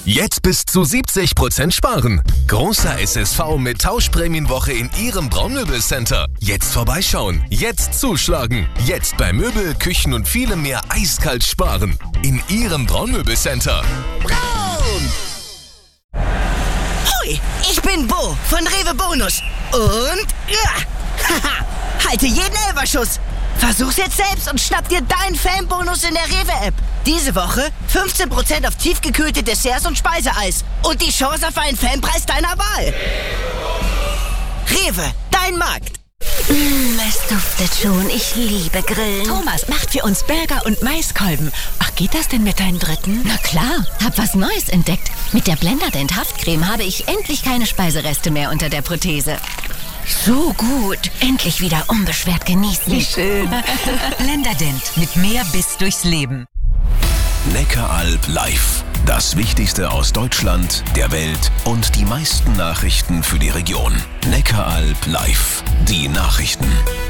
Jetzt bis zu 70% sparen. Großer SSV mit Tauschprämienwoche in Ihrem Braunmöbelcenter. Jetzt vorbeischauen, jetzt zuschlagen. Jetzt bei Möbel, Küchen und vielem mehr eiskalt sparen. In Ihrem Braunmöbelcenter. Braun! Hoi, ich bin Bo von Rewe Bonus. Und haha, halte jeden Elferschuss. Versuch's jetzt selbst und schnapp dir deinen Fanbonus in der Rewe-App. Diese Woche 15% auf tiefgekühlte Desserts und Speiseeis. Und die Chance auf einen Fanpreis deiner Wahl. Rewe, dein Markt. Es duftet schon. Ich liebe Grillen. Thomas macht für uns Burger und Maiskolben. Ach, geht das denn mit deinen Dritten? Na klar, hab was Neues entdeckt. Mit der Blenderdent Haftcreme habe ich endlich keine Speisereste mehr unter der Prothese. So gut. Endlich wieder unbeschwert genießen. Wie schön. Blenderdent mit mehr Biss durchs Leben. Neckaralb live. Das Wichtigste aus Deutschland, der Welt und die meisten Nachrichten für die Region. Neckaralb live. Die Nachrichten.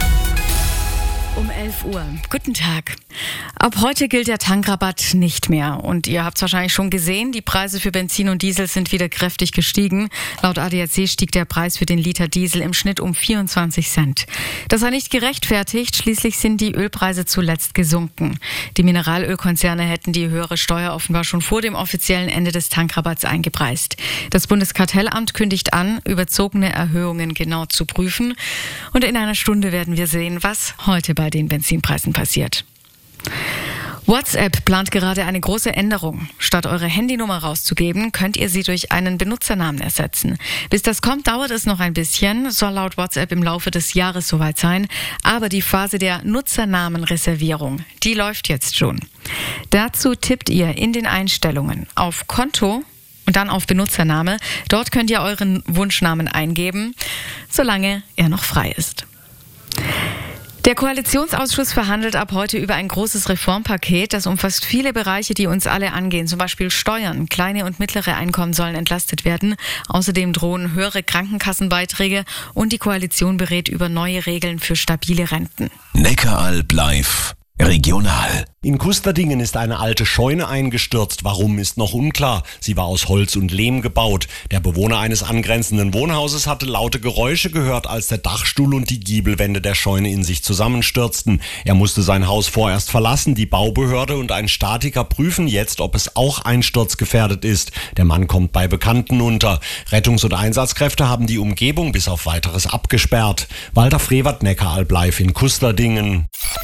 Um 11 Uhr. Guten Tag. Ab heute gilt der Tankrabatt nicht mehr. Und ihr habt es wahrscheinlich schon gesehen, die Preise für Benzin und Diesel sind wieder kräftig gestiegen. Laut ADAC stieg der Preis für den Liter Diesel im Schnitt um 24 Cent. Das war nicht gerechtfertigt, schließlich sind die Ölpreise zuletzt gesunken. Die Mineralölkonzerne hätten die höhere Steuer offenbar schon vor dem offiziellen Ende des Tankrabatts eingepreist. Das Bundeskartellamt kündigt an, überzogene Erhöhungen genau zu prüfen. Und in einer Stunde werden wir sehen, was heute bei den Benzinpreisen passiert. WhatsApp plant gerade eine große Änderung. Statt eure Handynummer rauszugeben, könnt ihr sie durch einen Benutzernamen ersetzen. Bis das kommt, dauert es noch ein bisschen, soll laut WhatsApp im Laufe des Jahres soweit sein. Aber die Phase der Nutzernamenreservierung, die läuft jetzt schon. Dazu tippt ihr in den Einstellungen auf Konto und dann auf Benutzername. Dort könnt ihr euren Wunschnamen eingeben, solange er noch frei ist. Der Koalitionsausschuss verhandelt ab heute über ein großes Reformpaket. Das umfasst viele Bereiche, die uns alle angehen. Zum Beispiel Steuern. Kleine und mittlere Einkommen sollen entlastet werden. Außerdem drohen höhere Krankenkassenbeiträge und die Koalition berät über neue Regeln für stabile Renten. Neckaralb live. Regional. In Kusterdingen ist eine alte Scheune eingestürzt. Warum, ist noch unklar. Sie war aus Holz und Lehm gebaut. Der Bewohner eines angrenzenden Wohnhauses hatte laute Geräusche gehört, als der Dachstuhl und die Giebelwände der Scheune in sich zusammenstürzten. Er musste sein Haus vorerst verlassen. Die Baubehörde und ein Statiker prüfen jetzt, ob es auch einsturzgefährdet ist. Der Mann kommt bei Bekannten unter. Rettungs- und Einsatzkräfte haben die Umgebung bis auf Weiteres abgesperrt. Walter Frevert, Neckaralb live in Kusterdingen.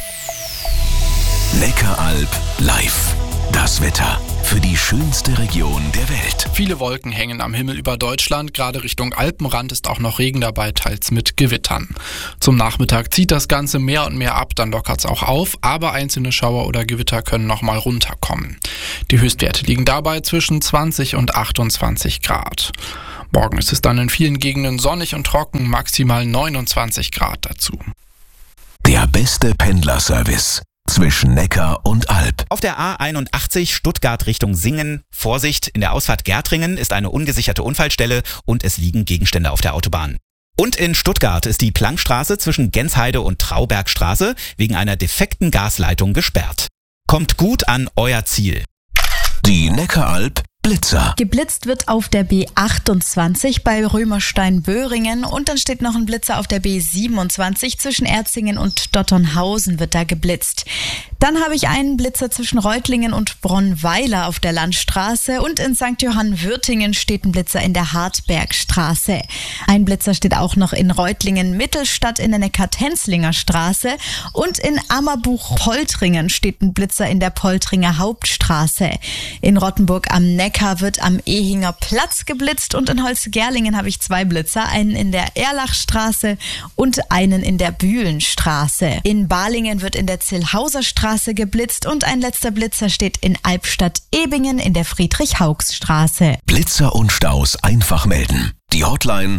Neckaralb live. Das Wetter für die schönste Region der Welt. Viele Wolken hängen am Himmel über Deutschland. Gerade Richtung Alpenrand ist auch noch Regen dabei, teils mit Gewittern. Zum Nachmittag zieht das Ganze mehr und mehr ab, dann lockert es auch auf. Aber einzelne Schauer oder Gewitter können nochmal runterkommen. Die Höchstwerte liegen dabei zwischen 20 und 28 Grad. Morgen ist es dann in vielen Gegenden sonnig und trocken, maximal 29 Grad dazu. Der beste Pendlerservice zwischen Neckar und Alb. Auf der A81 Stuttgart Richtung Singen. Vorsicht, in der Ausfahrt Gärtringen ist eine ungesicherte Unfallstelle und es liegen Gegenstände auf der Autobahn. Und in Stuttgart ist die Plankstraße zwischen Gensheide und Traubergstraße wegen einer defekten Gasleitung gesperrt. Kommt gut an euer Ziel. Die Neckaralb Blitzer. Geblitzt wird auf der B28 bei Römerstein-Böhringen und dann steht noch ein Blitzer auf der B27 zwischen Erzingen und Dotternhausen wird da geblitzt. Dann habe ich einen Blitzer zwischen Reutlingen und Bronnweiler auf der Landstraße und in St. Johann-Würtingen steht ein Blitzer in der Hartbergstraße. Ein Blitzer steht auch noch in Reutlingen-Mittelstadt in der Neckar-Tenzlinger Straße und in Ammerbuch-Poltringen steht ein Blitzer in der Poltringer Hauptstraße. In Rottenburg am Neckar wird am Ehinger Platz geblitzt und in Holzgerlingen habe ich 2 Blitzer, einen in der Erlachstraße und einen in der Bühlenstraße. In Balingen wird in der Zillhauser Straße geblitzt und ein letzter Blitzer steht in Albstadt-Ebingen in der Friedrich-Haugs-Straße. Blitzer und Staus einfach melden. Die Hotline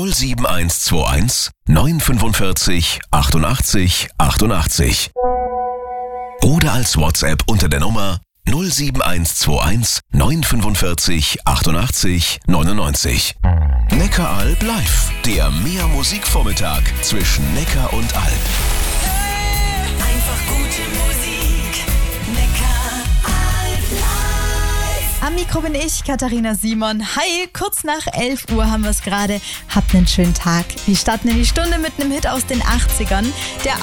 07121 945 88 88. Oder als WhatsApp unter der Nummer 07121 945 88 99. Neckaralb live, der Mehr-Musik-Vormittag zwischen Neckar und Alb. Einfach gute Musik. Neckaralb live. Am Mikro bin ich, Katharina Simon. Hi, kurz nach 11 Uhr haben wir es gerade. Habt einen schönen Tag. Wir starten in die Stunde mit einem Hit aus den 80ern, der